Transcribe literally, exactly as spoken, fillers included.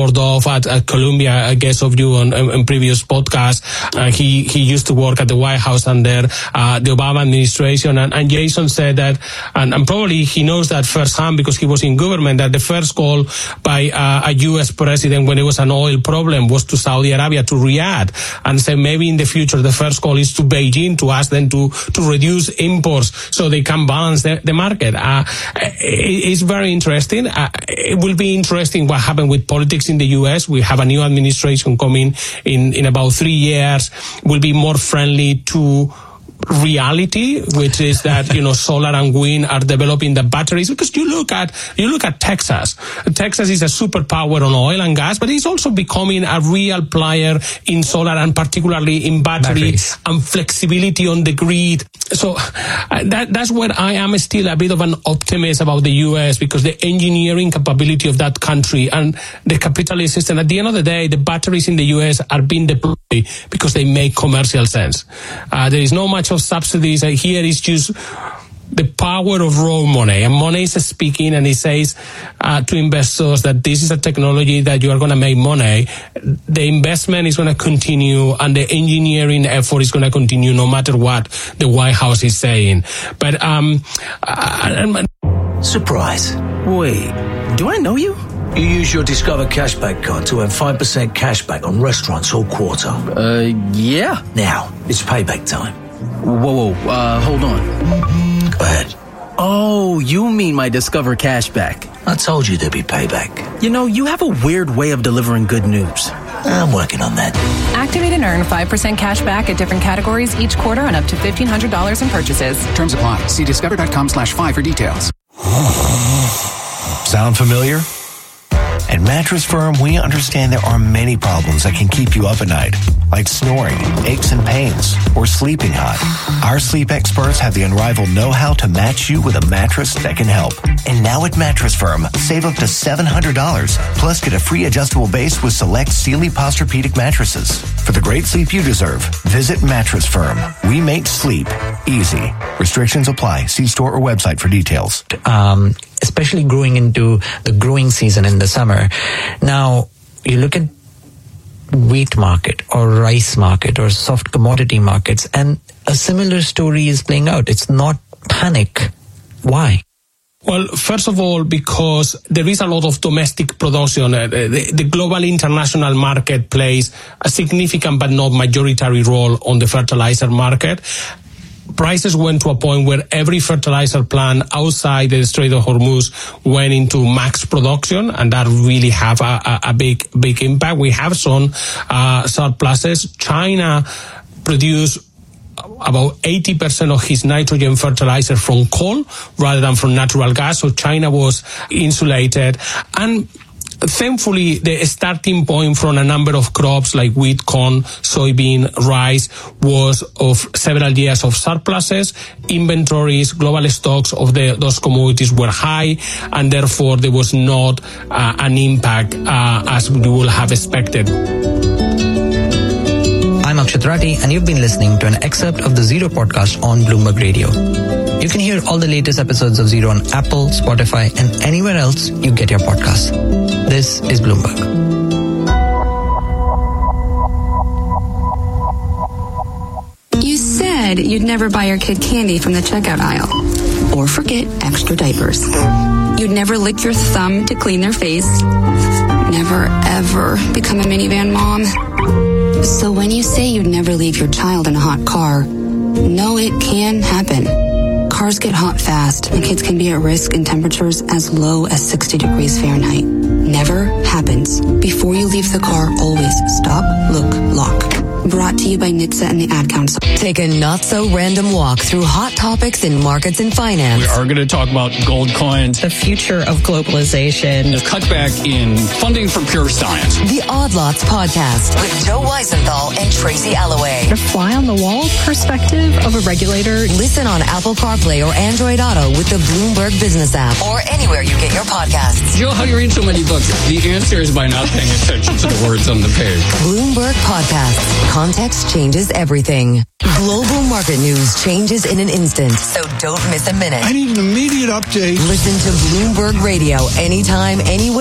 Of at, at Columbia, a guest of you on, on previous podcasts. Uh, he he used to work at the White House under uh, the Obama administration, and, and Jason said that, and, and probably he knows that firsthand because he was in government, that the first call by uh, a U S president when it was an oil problem was to Saudi Arabia, to Riyadh, and said maybe in the future the first call is to Beijing to ask them to to reduce imports so they can balance the, the market. Uh, it, it's very interesting. Uh, it will be interesting what happened with politics in the U S. We have a new administration coming in, in about three years, will be more friendly to reality, which is that, you know, solar and wind are developing the batteries. Because you look at, you look at Texas. Texas is a superpower on oil and gas, but it's also becoming a real player in solar and particularly in battery Batteries. and flexibility on the grid. So uh, that, that's where I am still a bit of an optimist about the U S, because the engineering capability of that country and the capitalist system, at the end of the day, the batteries in the U S are being deployed because they make commercial sense. Uh, there is no much of subsidies. Here is just the power of raw money, and money is speaking, and it says uh, to investors that this is a technology that you are going to make money. The investment is going to continue, and the engineering effort is going to continue no matter what the White House is saying. But um, uh, surprise! Wait, do I know you? You use your Discover Cashback card to earn five percent cashback on restaurants all quarter. Uh, yeah. Now, it's payback time. Whoa, whoa, uh, hold on. Go ahead. Oh, you mean my Discover Cashback. I told you there'd be payback. You know, you have a weird way of delivering good news. I'm working on that. Activate and earn five percent cash back at different categories each quarter on up to fifteen hundred dollars in purchases. Terms apply. See discover.com slash five for details. Sound familiar? At Mattress Firm, we understand there are many problems that can keep you up at night, like snoring, aches and pains, or sleeping hot. Our sleep experts have the unrivaled know-how to match you with a mattress that can help. And now at Mattress Firm, save up to seven hundred dollars, plus get a free adjustable base with select Sealy Posturepedic mattresses. For the great sleep you deserve, visit Mattress Firm. We make sleep easy. Restrictions apply. See store or website for details. Um, especially growing into the growing season in the summer. Now, you look at wheat market or rice market or soft commodity markets, and a similar story is playing out. It's not panic. Why? Well, first of all, because there is a lot of domestic production. Uh, the, the global international market plays a significant but not majority role on the fertilizer market. Prices went to a point where every fertilizer plant outside the Strait of Hormuz went into max production, and that really have a, a, a big, big impact. We have some uh, surpluses. China produced about eighty percent of his nitrogen fertilizer from coal rather than from natural gas, so China was insulated. And thankfully, the starting point from a number of crops like wheat, corn, soybean, rice was of several years of surpluses. Inventories, global stocks of the, those commodities were high, and therefore there was not uh, an impact uh, as we would have expected. I'm Akshat Rathi, and you've been listening to an excerpt of the Zero podcast on Bloomberg Radio. You can hear all the latest episodes of Zero on Apple, Spotify, and anywhere else you get your podcasts. This is Bloomberg. You said you'd never buy your kid candy from the checkout aisle. Or forget extra diapers. You'd never lick your thumb to clean their face. Never, ever become a minivan mom. So when you say you'd never leave your child in a hot car, no, it can happen. Cars get hot fast, and kids can be at risk in temperatures as low as sixty degrees Fahrenheit. Never happens. Before you leave the car, always stop, look, lock. Brought to you by N H T S A and the Ad Council. Take a not-so-random walk through hot topics in markets and finance. We are going to talk about gold coins, the future of globalization, the cutback in funding for pure science. The Odd Lots Podcast with Joe Weisenthal and Tracy Alloway. The fly-on-the-wall perspective of a regulator. Listen on Apple CarPlay or Android Auto with the Bloomberg Business app or anywhere you get your podcasts. Joe, how do you read so many books? The answer is by not paying attention to the words on the page. Bloomberg Podcasts. Context changes everything. Global market news changes in an instant, so don't miss a minute. I need an immediate update. Listen to Bloomberg Radio anytime, anywhere.